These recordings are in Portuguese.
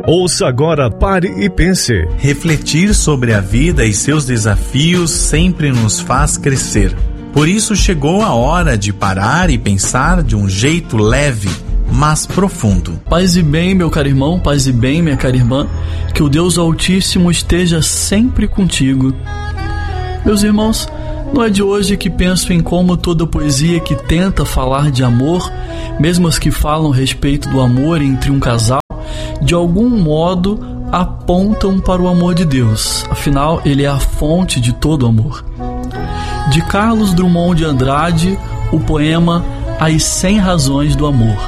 Ouça agora, pare e pense. Refletir sobre a vida e seus desafios sempre nos faz crescer. Por isso chegou a hora de parar e pensar de um jeito leve, mas profundo. Paz e bem, meu caro irmão, paz e bem, minha cara irmã, que o Deus Altíssimo esteja sempre contigo. Meus irmãos, não é de hoje que penso em como toda poesia que tenta falar de amor, mesmo as que falam a respeito do amor entre um casal, de algum modo apontam para o amor de Deus. Afinal, Ele é a fonte de todo amor. De Carlos Drummond de Andrade, o poema As 100 Razões do Amor.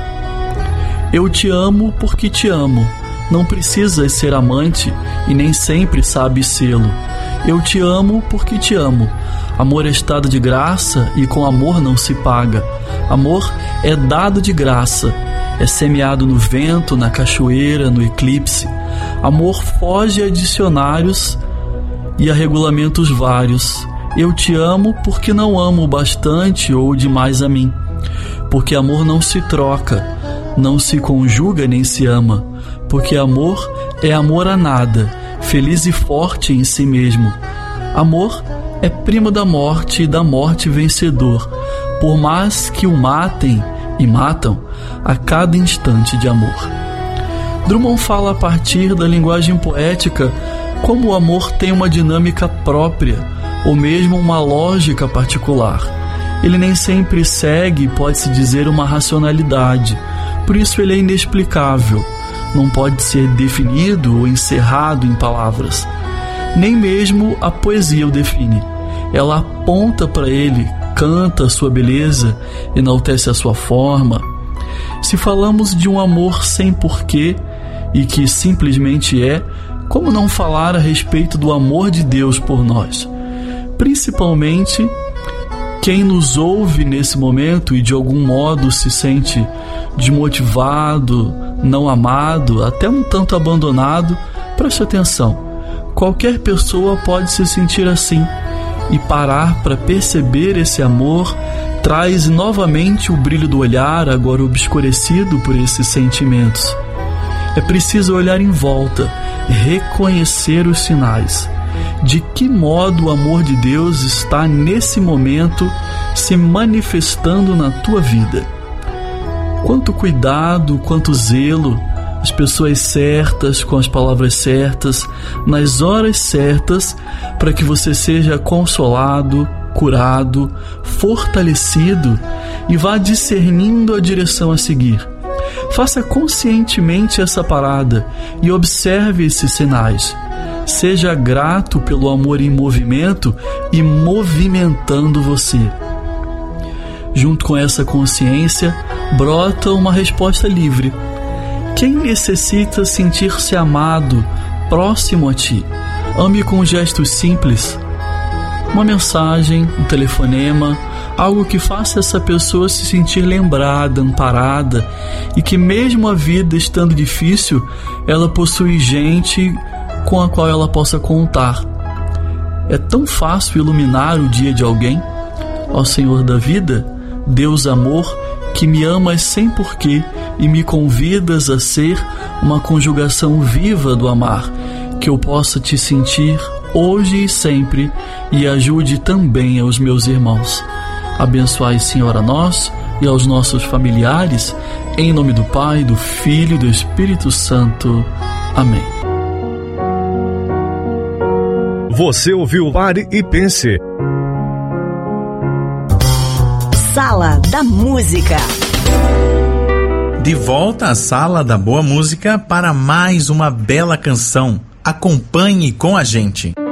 Eu te amo porque te amo. Não precisas ser amante e nem sempre sabes sê-lo. Eu te amo porque te amo. Amor é estado de graça e com amor não se paga. Amor é dado de graça. É semeado no vento, na cachoeira, no eclipse. Amor foge a dicionários e a regulamentos vários. Eu te amo porque não amo bastante ou demais a mim. Porque amor não se troca, não se conjuga nem se ama. Porque amor é amor a nada, feliz e forte em si mesmo. Amor é primo da morte e da morte vencedor, por mais que o matem e matam a cada instante de amor. Drummond fala a partir da linguagem poética como o amor tem uma dinâmica própria, ou mesmo uma lógica particular. Ele nem sempre segue, pode-se dizer, uma racionalidade, por isso ele é inexplicável, não pode ser definido ou encerrado em palavras. Nem mesmo a poesia o define. Ela aponta para ele, canta a sua beleza, enaltece a sua forma. Se falamos de um amor sem porquê e que simplesmente é, como não falar a respeito do amor de Deus por nós? Principalmente quem nos ouve nesse momento e de algum modo se sente desmotivado, não amado, até um tanto abandonado, preste atenção. Qualquer pessoa pode se sentir assim, e parar para perceber esse amor traz novamente o brilho do olhar, agora obscurecido por esses sentimentos. É preciso olhar em volta, reconhecer os sinais. De que modo o amor de Deus está nesse momento se manifestando na tua vida? Quanto cuidado, quanto zelo, as pessoas certas, com as palavras certas, nas horas certas, para que você seja consolado, curado, fortalecido e vá discernindo a direção a seguir. Faça conscientemente essa parada e observe esses sinais. Seja grato pelo amor em movimento e movimentando você. Junto com essa consciência, brota uma resposta livre. Quem necessita sentir-se amado, próximo a ti? Ame com gestos simples. Uma mensagem, um telefonema, algo que faça essa pessoa se sentir lembrada, amparada, e que mesmo a vida estando difícil, ela possui gente com a qual ela possa contar. É tão fácil iluminar o dia de alguém? Ó Senhor da vida, Deus amor, que me amas sem porquê e me convidas a ser uma conjugação viva do amar, que eu possa te sentir hoje e sempre e ajude também aos meus irmãos. Abençoai, Senhor, a nós e aos nossos familiares, em nome do Pai, do Filho e do Espírito Santo. Amém. Você ouviu Pare e Pense. Sala da Música. De volta à Sala da Boa Música para mais uma bela canção. Acompanhe com a gente.